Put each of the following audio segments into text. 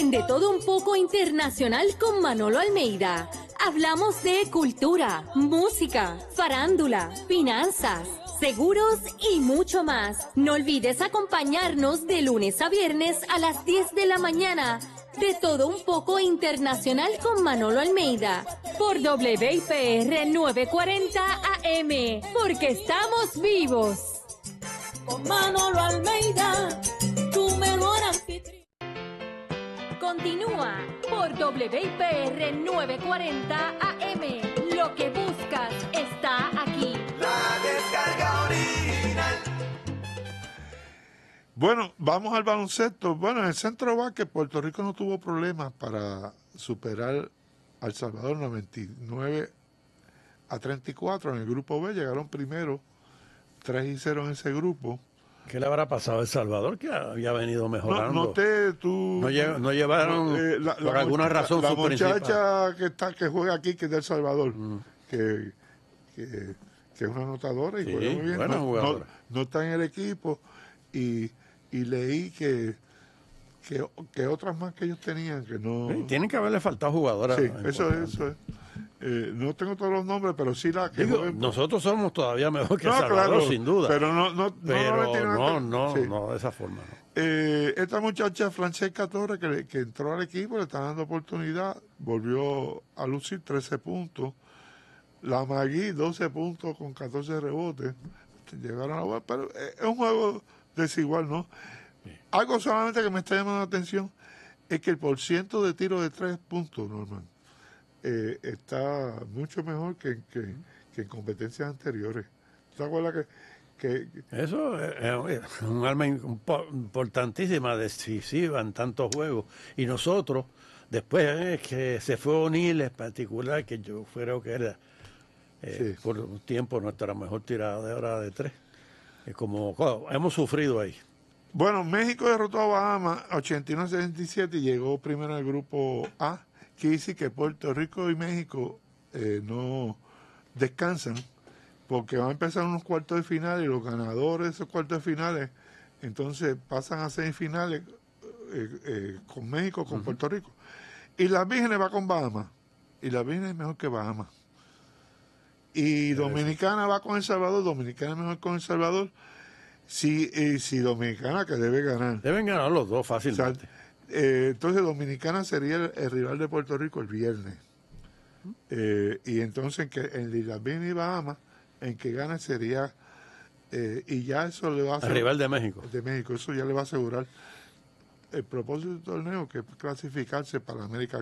En De Todo Un Poco Internacional con Manolo Almeida, hablamos de cultura, música, farándula, finanzas, seguros y mucho más. No olvides acompañarnos de lunes a viernes a las 10 de la mañana. De Todo Un Poco Internacional con Manolo Almeida por WIPR 940 AM, porque estamos vivos. Con Manolo Almeida, tu mejor anfitrión. Continúa por WIPR 940 AM. Lo que buscas está aquí. La descarga original. Bueno, vamos al baloncesto. Bueno, en el centro de básquet, Puerto Rico no tuvo problemas para superar a El Salvador 99-34 en el grupo B. Llegaron primero 3-0 en ese grupo. ¿Qué le habrá pasado a El Salvador, que había venido mejorando? Tú... No llevaron, por alguna razón, la su muchacha que juega aquí, que es de El Salvador, que es una anotadora y juega muy bien. Buena jugadora. No está en el equipo y leí que otras más que ellos tenían que no... Sí, tienen que haberle faltado jugadoras. Sí, eso es. No tengo todos los nombres, pero sí la que... Digo, nosotros somos todavía mejor que El Salvador, claro, sin duda. Pero no de esa forma. No. Esta muchacha, Francesca Torres, que entró al equipo, le está dando oportunidad, volvió a lucir 13 puntos. La Magui, 12 puntos con 14 rebotes. Llegaron a la bola, pero es un juego desigual, ¿no? Sí. Algo solamente que me está llamando la atención es que el porciento de tiro de 3 puntos, Norman, está mucho mejor que en competencias anteriores. ¿Te acuerdas que eso es un arma importantísima, decisiva en tantos juegos? Y nosotros, después que se fue O'Neal en particular, que yo creo que era por un tiempo nuestra mejor tiradora de 3. Hemos sufrido ahí. Bueno, México derrotó a Bahamas 81-77 y llegó primero en el grupo A. Que dice que Puerto Rico y México no descansan porque van a empezar unos cuartos de final y los ganadores de esos cuartos de finales entonces pasan a semifinales con México, con Puerto Rico. Y las Vírgenes va con Bahamas. Y las Vírgenes es mejor que Bahamas. Y Dominicana va con El Salvador. Dominicana es mejor con El Salvador. Si Dominicana, que debe ganar. Deben ganar los dos fácilmente. O sea, entonces Dominicana sería el rival de Puerto Rico el viernes. Y entonces en las Vírgenes y Bahamas, en que gane sería... y ya eso le va a asegurar... El rival de México. De México, eso ya le va a asegurar el propósito del torneo, que es clasificarse para América.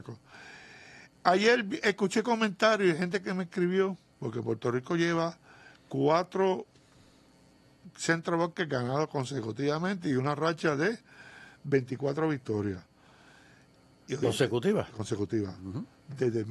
Ayer escuché comentarios de gente que me escribió, porque Puerto Rico lleva 4 centro básquet ganados consecutivamente y una racha de 24 victorias. ¿Consecutivas? Consecutivas. Desde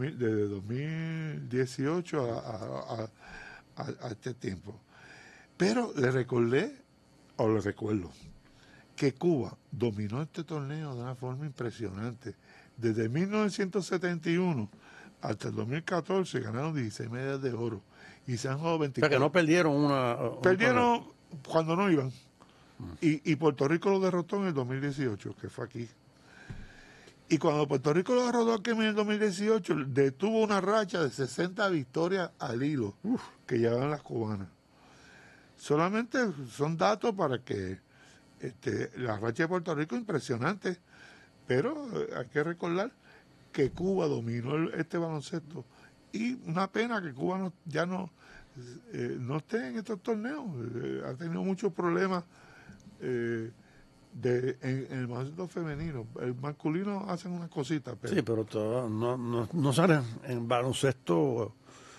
2018 a este tiempo. Pero le recuerdo, que Cuba dominó este torneo de una forma impresionante. Desde 1971 hasta el 2014 ganaron 16 medallas de oro y se han jugado 24. O sea que no perdieron Perdieron cuando no iban. Y Puerto Rico lo derrotó en el 2018, que fue aquí. Y cuando Puerto Rico lo derrotó aquí en el 2018, detuvo una racha de 60 victorias al hilo que llevaban las cubanas. Solamente son datos para que la racha de Puerto Rico es impresionante, pero hay que recordar que Cuba dominó este baloncesto. Y una pena que Cuba ya no esté en estos torneos. Ha tenido muchos problemas en el baloncesto femenino. El masculino hacen unas cositas. Pero... Sí, pero no salen en baloncesto.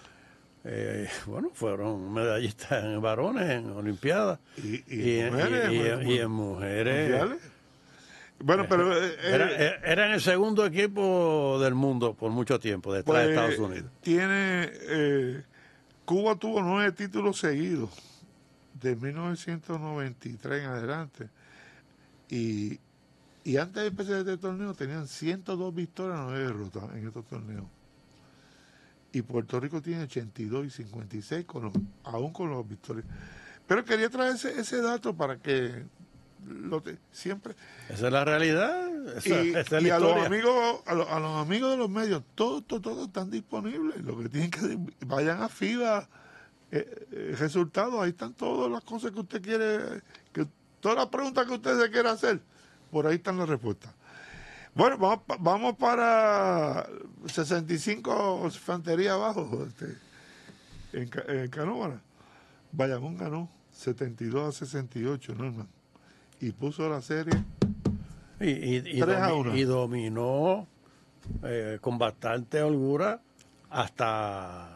Fueron medallistas en varones, en Olimpiadas y en mujeres. Mundiales. Bueno, pero era en el segundo equipo del mundo por mucho tiempo, detrás de Estados Unidos. Cuba tuvo 9 títulos seguidos de 1993 en adelante. Y antes de empezar este torneo tenían 102 victorias, 9 derrotas en estos torneos. Y Puerto Rico tiene 82 y 56 aún con los victorias. Pero quería traer ese dato para que siempre... Esa es la realidad. esa es la y a historia. a los amigos de los medios, todos están disponibles. Lo que tienen que vayan a FIBA, resultados, ahí están todas las cosas que usted quiere, todas las preguntas que usted se quiere hacer, por ahí están las respuestas. Bueno, vamos para 65 Infantería abajo, en Canóvana. Bayamón ganó 72-68, Norman, y puso la serie Y 3-1. y dominó con bastante holgura hasta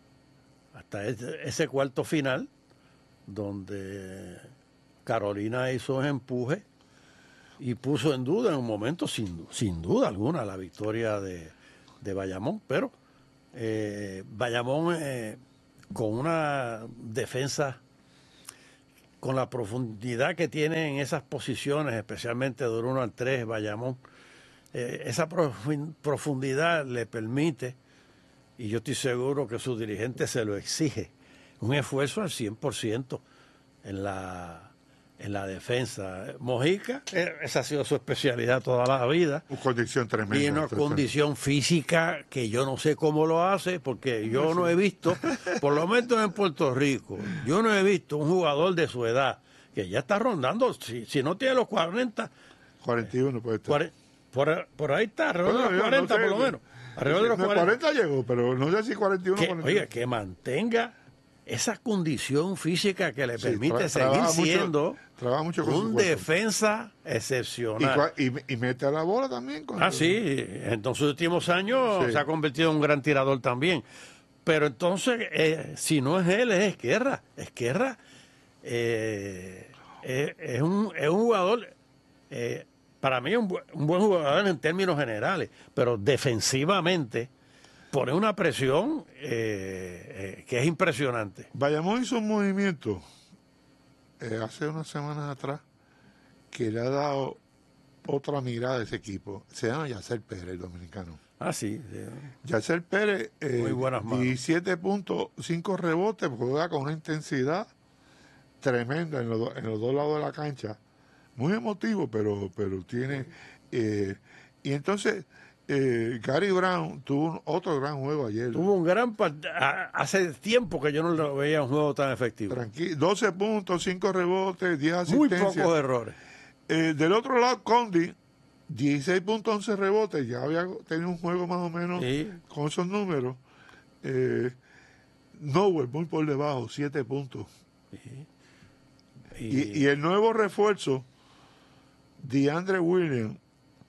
ese cuarto final, donde Carolina hizo un empuje y puso en duda en un momento, sin duda alguna, la victoria de Bayamón, pero Bayamón con una defensa, con la profundidad que tiene en esas posiciones, especialmente del 1 al 3, Bayamón, esa profundidad le permite, y yo estoy seguro que su dirigente se lo exige, un esfuerzo al 100% en la defensa. Mojica, esa ha sido su especialidad toda la vida. Una condición tremenda. Y una condición física que yo no sé cómo lo hace, porque yo no he visto, por lo menos en Puerto Rico, yo no he visto un jugador de su edad que ya está rondando, si no tiene los 40, 41 puede estar. por ahí está, alrededor de los 40 no sé, por lo menos. Alrededor de los 40 llegó, pero no sé si 41 o 41. Oye, que mantenga esa condición física que le Sí, permite seguir trabaja siendo trabaja mucho con su un cuerpo. defensa excepcional. Y mete a la bola también. Sí, en sus últimos años Sí. se ha convertido en un gran tirador también. Pero entonces, si no es él, es Esquerra. Esquerra es un jugador, para mí, un buen jugador en términos generales, pero defensivamente pone una presión que es impresionante. Bayamón hizo un movimiento hace unas semanas atrás que le ha dado otra mirada a ese equipo. Se llama Yacer Pérez, el dominicano. Ah, sí. Yacer Pérez, Muy buenas manos. 17.5 rebotes, juega con una intensidad tremenda en los dos lados de la cancha. Muy emotivo, pero tiene... y entonces, Gary Brown tuvo otro gran juego ayer. Tuvo un gran hace tiempo que yo no lo veía un juego tan efectivo. 12 puntos, 5 rebotes, 10 Muy asistencias. pocos errores. Del otro lado, Condi, 16.11 rebotes, ya había tenido un juego más o menos Sí. con esos números. Nowell, muy por debajo, 7 puntos. Y el nuevo refuerzo, DeAndre Williams,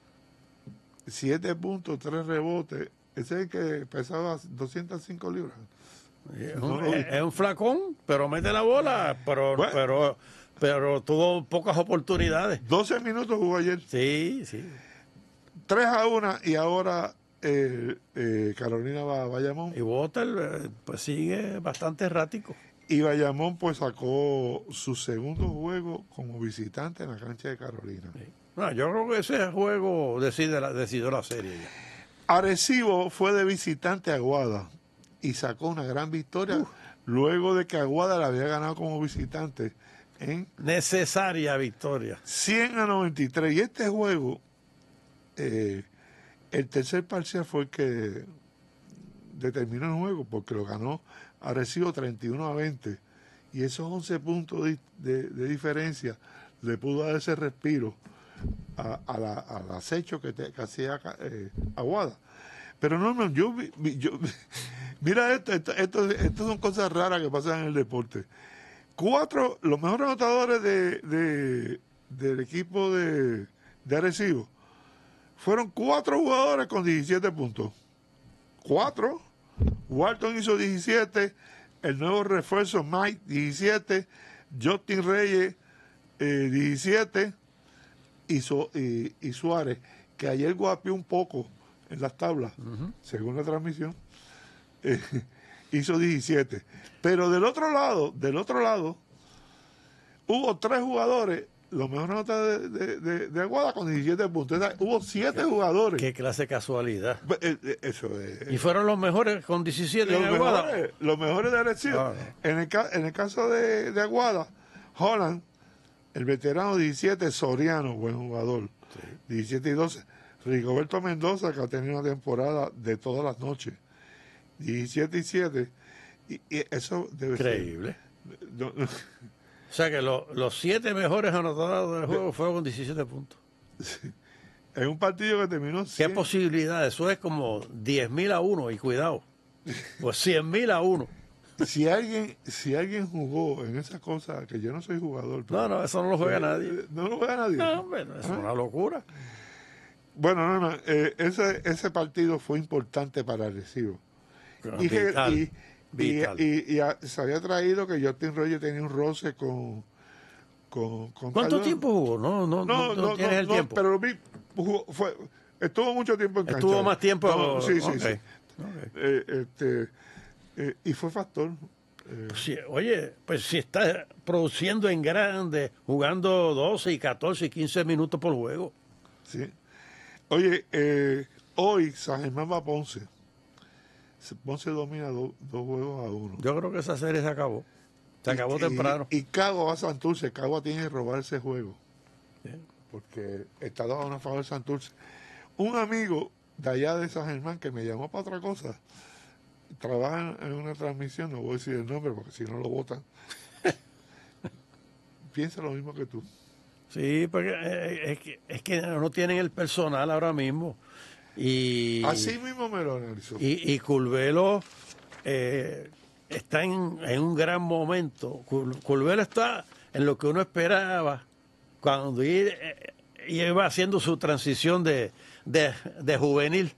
7 puntos, 3 rebotes. Ese es el que pesaba 205 libras. Es un flacón, pero mete la bola, pero tuvo pocas oportunidades. 12 minutos jugó ayer. Sí. 3-1 y ahora Carolina va a Bayamón. Y Water pues sigue bastante errático. Y Bayamón pues sacó su segundo juego como visitante en la cancha de Carolina. Sí. No, yo creo que ese juego decidió la serie ya. Arecibo fue de visitante a Aguada y sacó una gran victoria luego de que Aguada la había ganado como visitante en Necesaria victoria. 100-93. Y este juego, el tercer parcial fue el que determinó el juego porque lo ganó Arecibo 31-20. Y esos 11 puntos de diferencia le pudo dar ese respiro al acecho que hacía Aguada. Pero Norman, mira esto son cosas raras que pasan en el deporte. Los mejores anotadores del equipo de Arecibo fueron 4 jugadores con 17 puntos. 4. Walton hizo 17, el nuevo refuerzo Mike 17, Justin Reyes 17 y Suárez, que ayer guapió un poco en las tablas, según la transmisión, hizo 17. Pero del otro lado, hubo 3 jugadores, los mejores notas de Aguada con 17 puntos. Hubo 7 jugadores. Qué clase de casualidad. Eso es. Y fueron los mejores con 17 en Aguada. Los mejores de Arecibo. Ah, En el caso de Aguada, Holland, el veterano 17, Soriano, buen jugador. 17-12. Rigoberto Mendoza, que ha tenido una temporada de todas las noches. 17-7. Y eso debe Increíble. ser. No, O sea que los 7 mejores anotadores del juego fueron con 17 puntos. es un partido que terminó ¿Qué 100. posibilidad? Eso es como 10.000 a 1, y cuidado. Pues 100.000 a 1. Si alguien jugó en esa cosa, que yo no soy jugador. No, eso no lo juega nadie. No lo juega nadie. No, hombre, es una locura. Bueno, no. Ese partido fue importante para Arecibo. Vital. Se había traído que Justin Rogers tenía un roce con ¿Cuánto Cardona. tiempo jugó? No tienes el tiempo. Pero lo vi, estuvo mucho tiempo en cancha. Estuvo más tiempo. No, sí. Ok. Y fue factor. Sí, oye, pues si está produciendo en grande, jugando 12 y 14 y 15 minutos por juego. Sí. Oye, hoy San Germán va a Ponce. Ponce domina 2 juegos a 1. Yo creo que esa serie se acabó. Se acabó temprano. Y Cagua va a Santurce. Cagua tiene que robar ese juego. Sí. Porque está dando a favor de Santurce. Un amigo de allá de San Germán que me llamó para otra cosa, trabaja en una transmisión, no voy a decir el nombre porque si no lo votan, piensa lo mismo que tú. Sí, porque es que no tienen el personal ahora mismo. Y Así mismo me lo analizó. Y Curvelo está en un gran momento. Curvelo está en lo que uno esperaba cuando iba haciendo su transición de juvenil.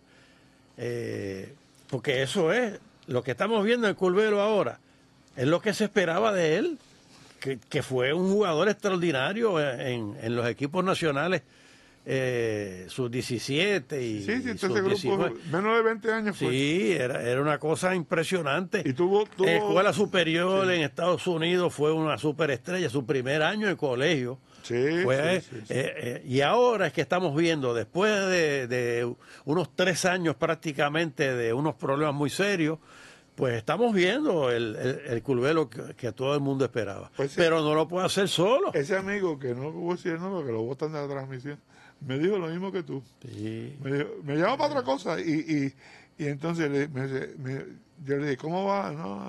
Porque eso es lo que estamos viendo en Curvelo ahora. Es lo que se esperaba de él, que fue un jugador extraordinario en los equipos nacionales. Sus 17 y Sí, sus entonces grupo 19. menos de 20 años fue. Sí, era una cosa impresionante. Y tuvo Escuela superior en Estados Unidos, fue una superestrella, su primer año de colegio. Sí, Fue, sí. y ahora es que estamos viendo, después de unos 3 años prácticamente de unos problemas muy serios, pues estamos viendo el Curvelo que todo el mundo esperaba. Pues sí. Pero no lo puede hacer solo. Ese amigo, que no voy a decir el nombre, que lo botan de la transmisión, me dijo lo mismo que tú. Sí. Me llamó para otra cosa y entonces yo le dije, ¿cómo va? No,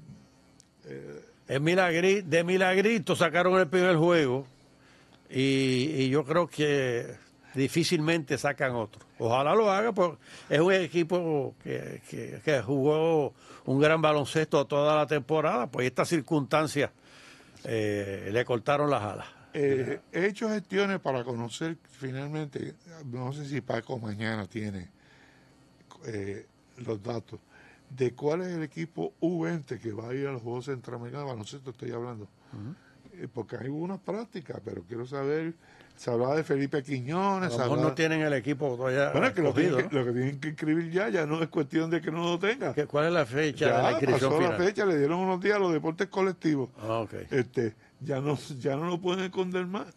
De milagrito sacaron el primer juego y yo creo que difícilmente sacan otro. Ojalá lo haga, porque es un equipo que jugó un gran baloncesto toda la temporada, pues estas circunstancias le cortaron las alas. he hecho gestiones para conocer finalmente, no sé si Paco mañana tiene los datos, de cuál es el equipo U20 que va a ir a los Juegos Centroamericanos de baloncesto, estoy hablando. Porque hay unas prácticas, pero quiero saber, se hablaba de Felipe Quiñones. A lo mejor no tienen el equipo todavía. Bueno, es que lo escogido, que tienen que inscribir ya no es cuestión de que no lo tenga. ¿no? ¿Cuál es la fecha de la Ya inscripción pasó final? la fecha, le dieron unos días a los deportes colectivos. Ah, ok. Ya no lo pueden esconder más.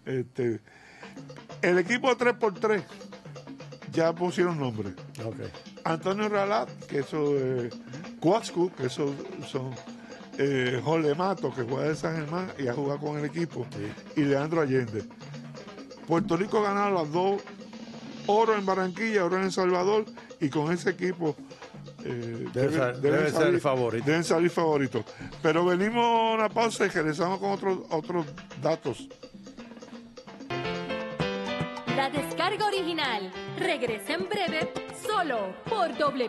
El equipo 3x3 ya pusieron nombre. Ok. Antonio Ralat, que eso es Cuascu, que esos son Jorge Mato, que juega de San Germán y ha jugado con el equipo, y Leandro Allende. Puerto Rico ganaron las 2, oro en Barranquilla, oro en El Salvador, y con ese equipo debe ser el favorito. Deben salir favoritos. Pero venimos a una pausa y regresamos con otros datos. La descarga original regresa en breve solo por